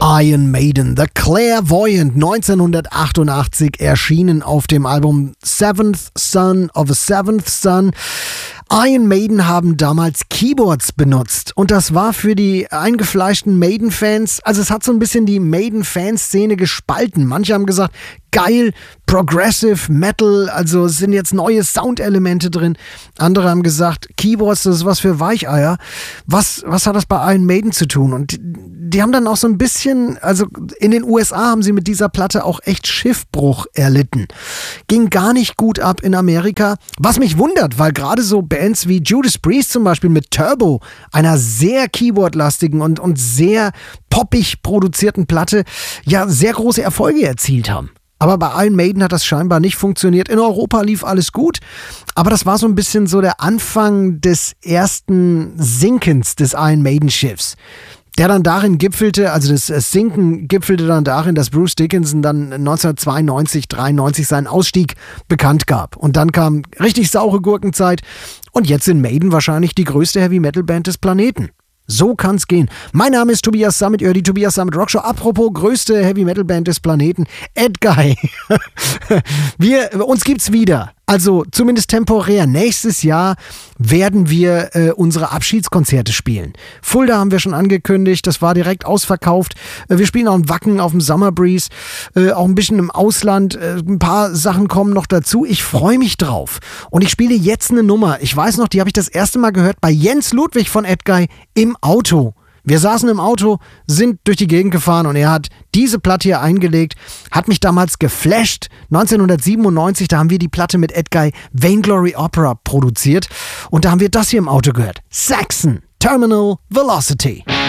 Iron Maiden, The Clairvoyant, 1988 erschienen auf dem Album Seventh Son of a Seventh Son. Iron Maiden haben damals Keyboards benutzt und das war für die eingefleischten Maiden-Fans, also es hat so ein bisschen die Maiden-Fanszene gespalten. Manche haben gesagt, geil, Progressive Metal, also es sind jetzt neue Soundelemente drin. Andere haben gesagt, Keyboards, das ist was für Weicheier. Was hat das bei Iron Maiden zu tun? Und die haben dann auch so ein bisschen, also in den USA haben sie mit dieser Platte auch echt Schiffbruch erlitten. Ging gar nicht gut ab in Amerika, was mich wundert, weil gerade so Bands wie Judas Priest zum Beispiel mit Turbo, einer sehr Keyboard-lastigen und sehr poppig produzierten Platte, ja sehr große Erfolge erzielt haben. Aber bei Iron Maiden hat das scheinbar nicht funktioniert. In Europa lief alles gut, aber das war so ein bisschen so der Anfang des ersten Sinkens des Iron Maiden Schiffs. Der dann darin gipfelte, also das Sinken gipfelte dann darin, dass Bruce Dickinson dann 1992, 93 seinen Ausstieg bekannt gab. Und dann kam richtig saure Gurkenzeit und jetzt sind Maiden wahrscheinlich die größte Heavy-Metal-Band des Planeten. So kann's gehen. Mein Name ist Tobias Sammet, ihr hört die Tobias Sammet Rockshow. Apropos größte Heavy-Metal-Band des Planeten, Edguy. Uns gibt's wieder. Also zumindest temporär. Nächstes Jahr werden wir unsere Abschiedskonzerte spielen. Fulda haben wir schon angekündigt, das war direkt ausverkauft. Wir spielen auch in Wacken auf dem Summer Breeze, auch ein bisschen im Ausland. Ein paar Sachen kommen noch dazu. Ich freue mich drauf. Und ich spiele jetzt eine Nummer. Ich weiß noch, die habe ich das erste Mal gehört bei Jens Ludwig von Edguy im Auto. Wir saßen im Auto, sind durch die Gegend gefahren und er hat diese Platte hier eingelegt, hat mich damals geflasht. 1997, da haben wir die Platte mit Edguy Vainglory Opera produziert und da haben wir das hier im Auto gehört. Saxon, Terminal Velocity.